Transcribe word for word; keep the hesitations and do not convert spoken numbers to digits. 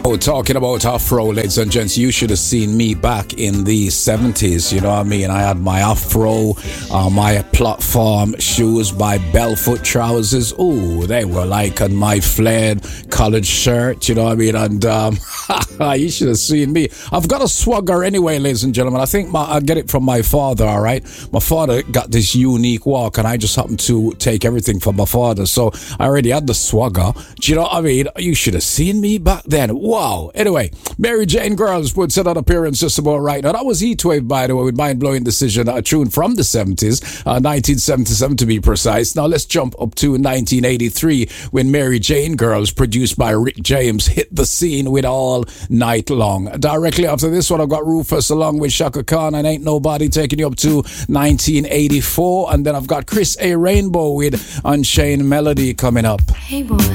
Oh, talking about afro, ladies and gents, you should have seen me back in the seventies, you know what I mean? I had my afro, uh, my platform shoes, my bellfoot trousers. Ooh, they were like on my flared collared shirt, you know what I mean? And um, you should have seen me. I've got a swagger anyway, ladies and gentlemen. I think my, I get it from my father, all right? My father got this unique walk, and I just happened to take everything from my father. So I already had the swagger. Do you know what I mean? You should have seen me back then. Wow. Anyway, Mary Jane Girls puts in an appearance just about right now. That was Heatwave, by the way, with Mind Blowing Decision, a tune from the seventies, uh, nineteen seventy-seven to be precise. Now let's jump up to nineteen eighty-three when Mary Jane Girls, produced by Rick James, hit the scene with All Night Long. Directly after this one, I've got Rufus along with Shaka Khan and Ain't Nobody, taking you up to nineteen eighty-four. And then I've got Chris A. Rainbow with Unchained Melody coming up. Hey boy.